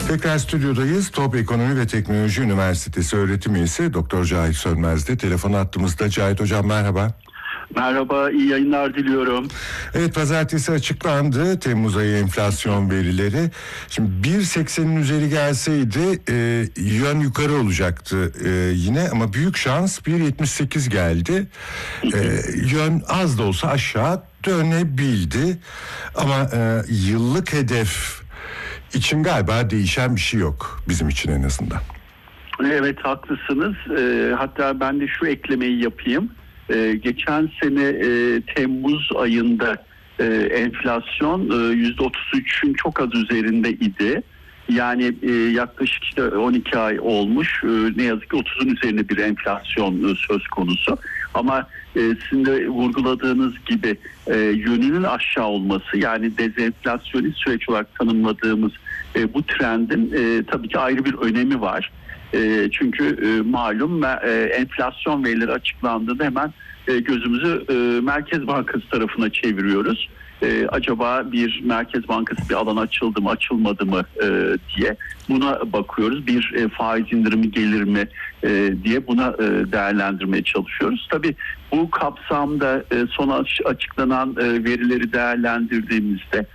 Tekrar stüdyodayız. Top Ekonomi ve Teknoloji Üniversitesi öğretim üyesi Dr. Cahit Sönmez'de. Telefon attığımızda. Cahit Hocam merhaba. Merhaba, iyi yayınlar diliyorum. Evet, pazartesi açıklandı Temmuz ayı enflasyon verileri. Şimdi 1.80'in üzeri gelseydi yön yukarı olacaktı yine, ama büyük şans 1.78 geldi. Yön az da olsa aşağı dönebildi. Ama yıllık hedef için galiba değişen bir şey yok, bizim için en azından. Evet, haklısınız. Hatta ben de şu eklemeyi yapayım. Geçen sene Temmuz ayında enflasyon %33'ün çok az üzerinde idi. Yani yaklaşık işte 12 ay olmuş. Ne yazık ki 30'un üzerinde bir enflasyon söz konusu. Ama sizin de vurguladığınız gibi yönünün aşağı olması, yani dezenflasyonist süreç olarak tanımladığımız bu trendin tabii ki ayrı bir önemi var. Çünkü malum enflasyon verileri açıklandığında hemen gözümüzü Merkez Bankası tarafına çeviriyoruz. Acaba bir Merkez Bankası bir alan açıldı mı, açılmadı mı diye buna bakıyoruz. Bir faiz indirimi gelir mi diye buna değerlendirmeye çalışıyoruz. Tabii bu kapsamda son açıklanan verileri değerlendirdiğimizde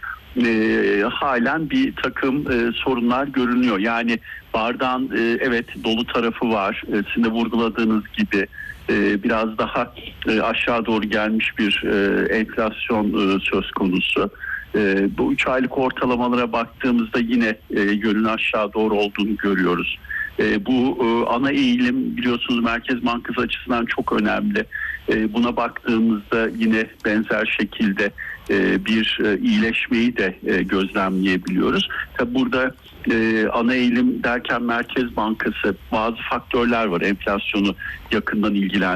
halen bir takım sorunlar görünüyor. Yani bardağın evet dolu tarafı var. Sizin de vurguladığınız gibi biraz daha aşağı doğru gelmiş bir enflasyon söz konusu. Bu 3 aylık ortalamalara baktığımızda yine yönün aşağı doğru olduğunu görüyoruz. Bu ana eğilim biliyorsunuz Merkez Bankası açısından çok önemli. Buna baktığımızda yine benzer şekilde bir iyileşmeyi de gözlemleyebiliyoruz. Tabi burada ana eğilim derken Merkez Bankası bazı faktörler var enflasyonu yakından ilgilendiren.